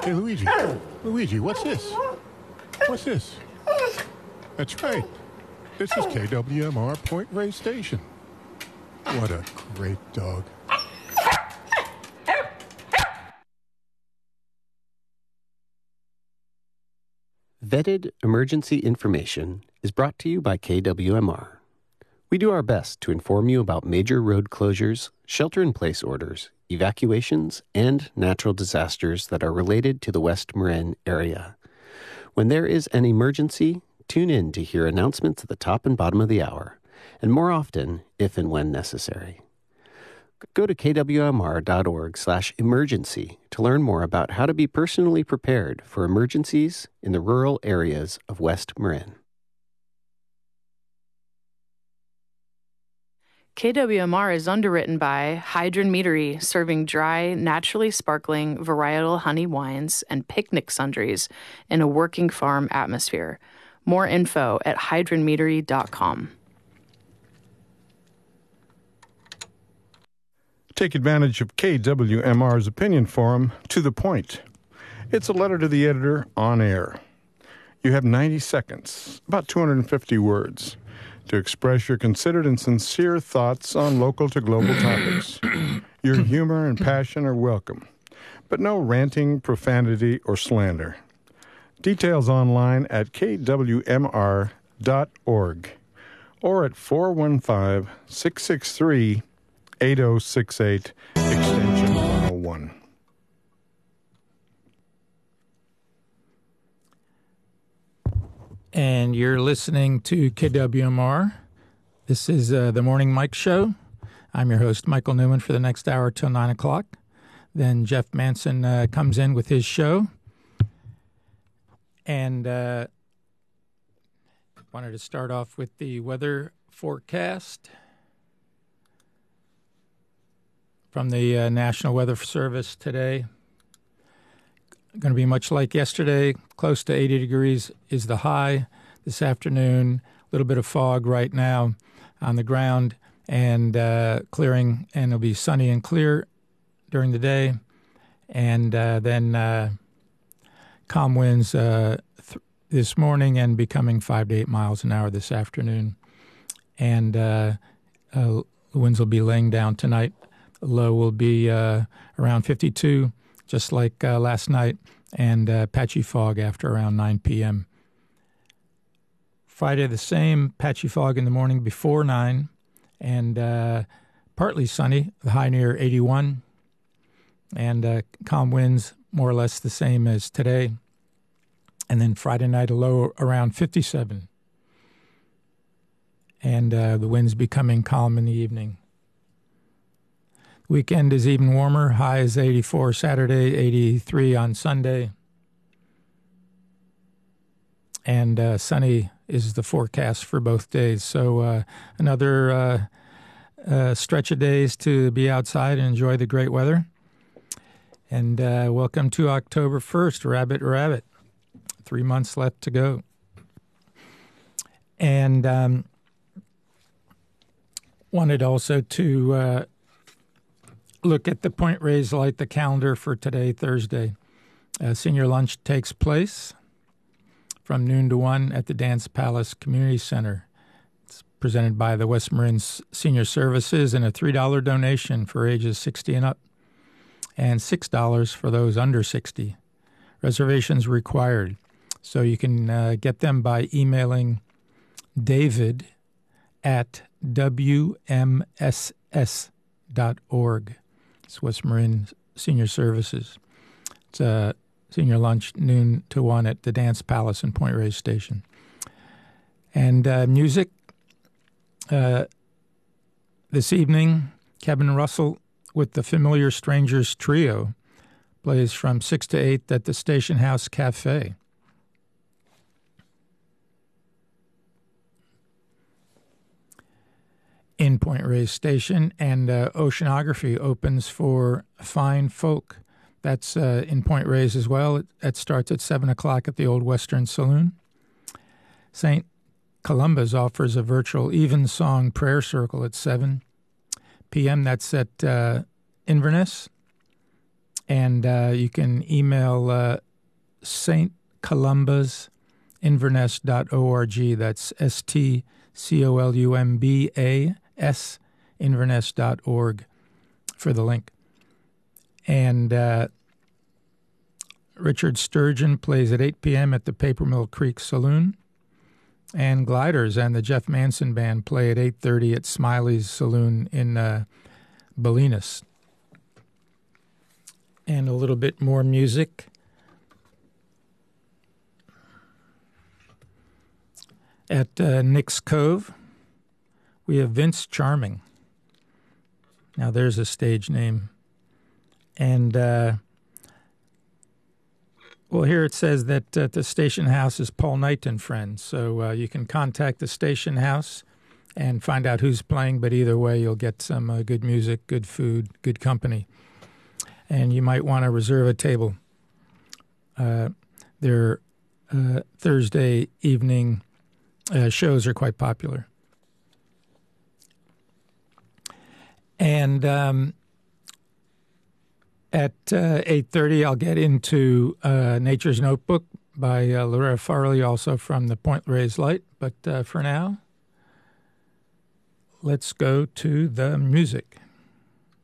Hey, Luigi. Luigi, what's this? What's this? That's right. This is KWMR Point Reyes Station. What a great dog. Vetted emergency information is brought to you by KWMR. We do our best to inform you about major road closures, shelter-in-place orders, evacuations, and natural disasters that are related to the West Marin area. When there is an emergency, tune in to hear announcements at the top and bottom of the hour, and more often, if and when necessary. Go to kwmr.org/emergency to learn more about how to be personally prepared for emergencies in the rural areas of West Marin. KWMR is underwritten by Hydron Meadery, serving dry, naturally sparkling, varietal honey wines and picnic sundries in a working farm atmosphere. More info at hydronmeadery.com. Take advantage of KWMR's Opinion Forum, To the Point. It's a letter to the editor on air. You have 90 seconds, about 250 words, to express your considered and sincere thoughts on local to global topics. Your humor and passion are welcome, but no ranting, profanity, or slander. Details online at kwmr.org or at 415-663-8068, extension 101. And you're listening to KWMR. This is the Morning Mike Show. I'm your host, Michael Newman, for the next hour till 9 o'clock. Then Jeff Manson comes in with his show. And wanted to start off with the weather forecast from the National Weather Service today. Going to be much like yesterday. Close to 80 degrees is the high this afternoon. A little bit of fog right now on the ground and clearing, and it'll be sunny and clear during the day. And then calm winds this morning and becoming 5 to 8 miles an hour this afternoon. And the winds will be laying down tonight. The low will be around 52, just like last night, and patchy fog after around 9 p.m. Friday the same, patchy fog in the morning before 9, and partly sunny, the high near 81, and calm winds more or less the same as today. And then Friday night, a low around 57, and the winds becoming calm in the evening. Weekend is even warmer. High is 84 Saturday, 83 on Sunday. And sunny is the forecast for both days. So another stretch of days to be outside and enjoy the great weather. And welcome to October 1st, Rabbit Rabbit. 3 months left to go. And wanted also to look at the Point Reyes Light, the calendar for today, Thursday. Senior lunch takes place from noon to 1 at the Dance Palace Community Center. It's presented by the West Marin Senior Services, and a $3 donation for ages 60 and up, and $6 for those under 60. Reservations required. So you can get them by emailing David at WMSS.org. It's West Marin Senior Services. It's a senior lunch, noon to 1 at the Dance Palace in Point Reyes Station. And music. This evening, Kevin Russell with the Familiar Strangers Trio plays from 6 to 8 at the Station House Cafe. In Point Reyes Station, and Oceanography opens for Fine Folk. That's in Point Reyes as well. It starts at 7 o'clock at the Old Western Saloon. St. Columba's offers a virtual Evensong prayer circle at 7 p.m. That's at Inverness. And you can email St. Columba's Inverness.org. That's STCOLUMBAS Inverness.org for the link. And Richard Sturgeon plays at 8 p.m. at the Papermill Creek Saloon. And Gliders and the Jeff Manson Band play at 8:30 at Smiley's Saloon in Bolinas. And a little bit more music. At Nick's Cove, we have Vince Charming. Now there's a stage name. And, well, here it says that the station house is Paul Knight and Friends. So you can contact the station house and find out who's playing. But either way, you'll get some good music, good food, good company. And you might want to reserve a table. Their Thursday evening shows are quite popular. And at 8:30, I'll get into Nature's Notebook by Loretta Farley, also from the Point Reyes Light. But for now, let's go to the music.